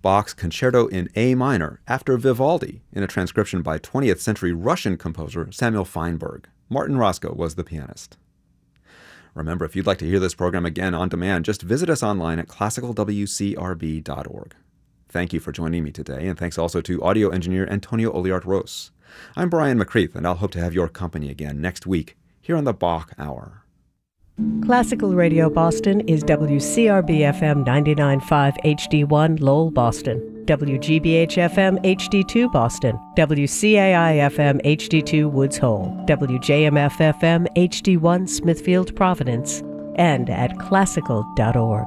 Bach's Concerto in A minor after Vivaldi in a transcription by 20th century Russian composer Samuel Feinberg. Martin Roscoe was the pianist. Remember, if you'd like to hear this program again on demand, just visit us online at classicalwcrb.org. Thank you for joining me today, and thanks also to audio engineer Antonio Oliart-Ros. I'm Brian McCreath, and I'll hope to have your company again next week here on the Bach Hour. Classical Radio Boston is WCRB-FM 99.5 HD1 Lowell, Boston, WGBH-FM HD2 Boston, WCAI-FM HD2 Woods Hole, WJMF-FM HD1 Smithfield, Providence, and at classical.org.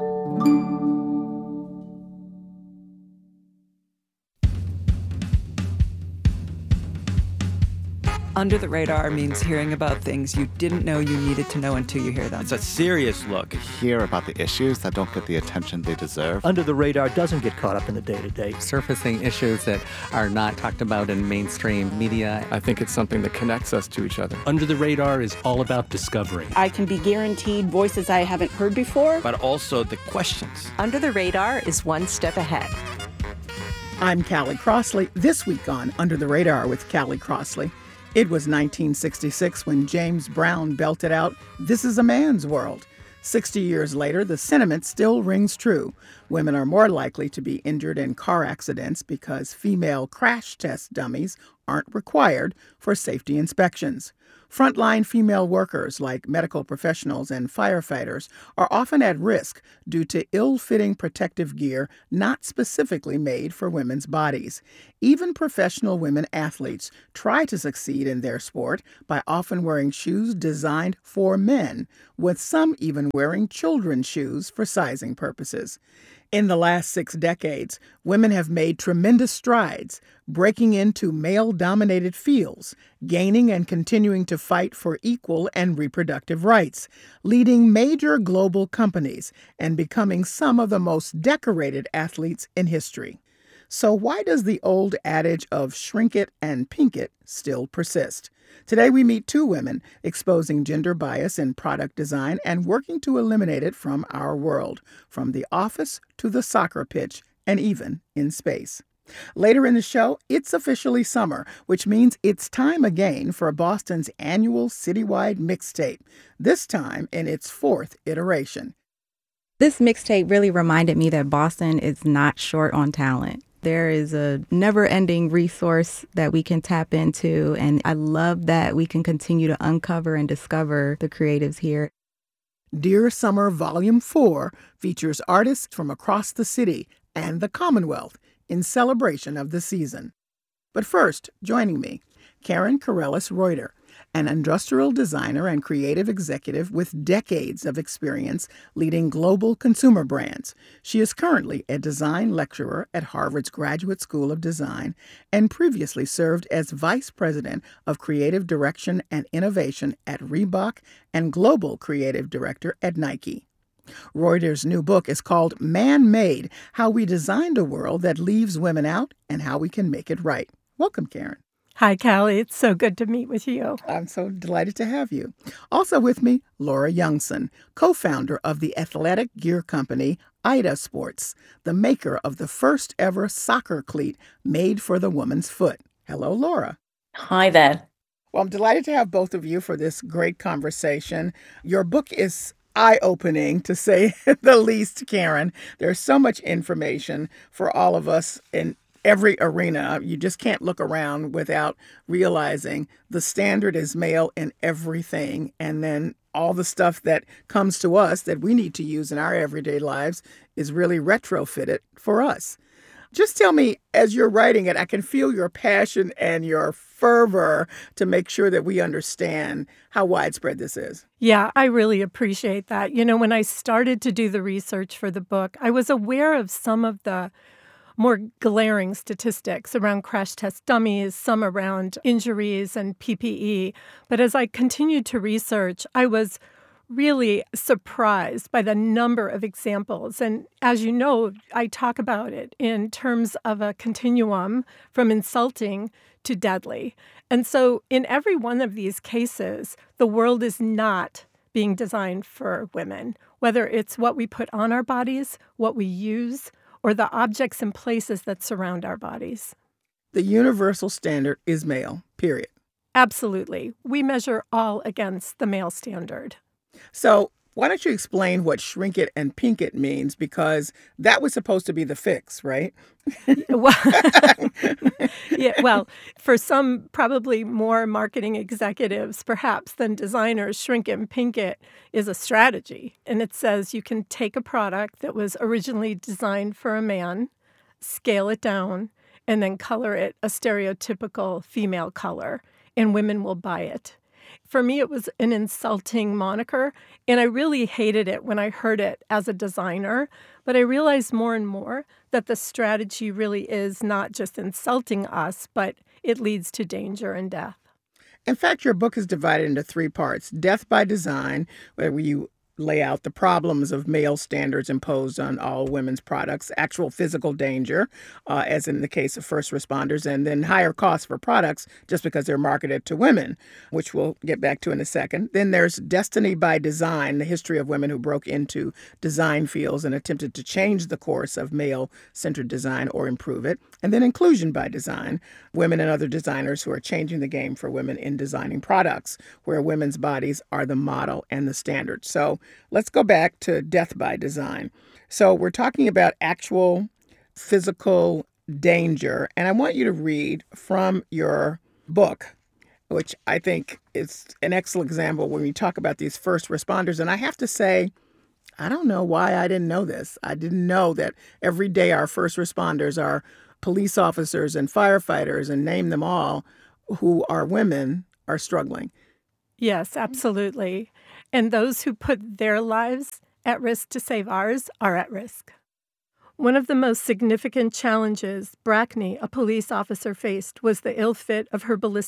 Under the Radar means hearing about things you didn't know you needed to know until you hear them. It's a serious look. Hear about the issues that don't get the attention they deserve. Under the Radar doesn't get caught up in the day-to-day. Surfacing issues that are not talked about in mainstream media. I think it's something that connects us to each other. Under the Radar is all about discovery. I can be guaranteed voices I haven't heard before. But also the questions. Under the Radar is one step ahead. I'm Callie Crossley. This week on Under the Radar with Callie Crossley. It was 1966 when James Brown belted out, "This is a man's world." 60 years later, the sentiment still rings true. Women are more likely to be injured in car accidents because female crash test dummies aren't required for safety inspections. Frontline female workers, like medical professionals and firefighters, are often at risk due to ill-fitting protective gear not specifically made for women's bodies. Even professional women athletes try to succeed in their sport by often wearing shoes designed for men, with some even wearing children's shoes for sizing purposes. In the last 6 decades, women have made tremendous strides, breaking into male-dominated fields, gaining and continuing to fight for equal and reproductive rights, leading major global companies, and becoming some of the most decorated athletes in history. So why does the old adage of shrink it and pink it still persist? Today we meet 2 women exposing gender bias in product design and working to eliminate it from our world, from the office to the soccer pitch and even in space. Later in the show, it's officially summer, which means it's time again for Boston's annual citywide mixtape, this time in its 4th iteration. This mixtape really reminded me that Boston is not short on talent. There is a never-ending resource that we can tap into, and I love that we can continue to uncover and discover the creatives here. Dear Summer Volume 4 features artists from across the city and the Commonwealth in celebration of the season. But first, joining me, Karen Corellis-Reuter, an industrial designer and creative executive with decades of experience leading global consumer brands. She is currently a design lecturer at Harvard's Graduate School of Design and previously served as Vice President of Creative Direction and Innovation at Reebok and Global Creative Director at Nike. Reuter's new book is called Man-Made: How We Designed a World That Leaves Women Out and How We Can Make It Right. Welcome, Karen. Hi, Callie. It's so good to meet with you. I'm so delighted to have you. Also with me, Laura Youngson, co-founder of the athletic gear company Ida Sports, the maker of the first ever soccer cleat made for the woman's foot. Hello, Laura. Hi there. Well, I'm delighted to have both of you for this great conversation. Your book is eye-opening, to say the least, Karen. There's so much information for all of us in every arena. You just can't look around without realizing the standard is male in everything. And then all the stuff that comes to us that we need to use in our everyday lives is really retrofitted for us. Just tell me, as you're writing it, I can feel your passion and your fervor to make sure that we understand how widespread this is. Yeah, I really appreciate that. You know, when I started to do the research for the book, I was aware of some of the more glaring statistics around crash test dummies, some around injuries and PPE. But as I continued to research, I was really surprised by the number of examples. And as you know, I talk about it in terms of a continuum from insulting to deadly. And so in every one of these cases, the world is not being designed for women, whether it's what we put on our bodies, what we use, or the objects and places that surround our bodies. The universal standard is male, period. Absolutely. We measure all against the male standard. So why don't you explain what shrink it and pink it means? Because that was supposed to be the fix, right? Well, for some probably more marketing executives, perhaps, than designers, shrink it and pink it is a strategy. And it says you can take a product that was originally designed for a man, scale it down, and then color it a stereotypical female color, and women will buy it. For me, it was an insulting moniker, and I really hated it when I heard it as a designer. But I realized more and more that the strategy really is not just insulting us, but it leads to danger and death. In fact, your book is divided into 3 parts. Death by Design, where you lay out the problems of male standards imposed on all women's products, actual physical danger, as in the case of first responders, and then higher costs for products just because they're marketed to women, which we'll get back to in a second. Then there's Destiny by Design, the history of women who broke into design fields and attempted to change the course of male-centered design or improve it. And then Inclusion by Design, women and other designers who are changing the game for women in designing products, where women's bodies are the model and the standard. So let's go back to Death by Design. So we're talking about actual physical danger, and I want you to read from your book, which I think is an excellent example when we talk about these first responders. And I have to say, I don't know why I didn't know this. I didn't know that every day our first responders are police officers and firefighters, and name them all, who are women, are struggling. Yes, absolutely. And those who put their lives at risk to save ours are at risk. One of the most significant challenges Brackney, a police officer, faced was the ill fit of her ballistic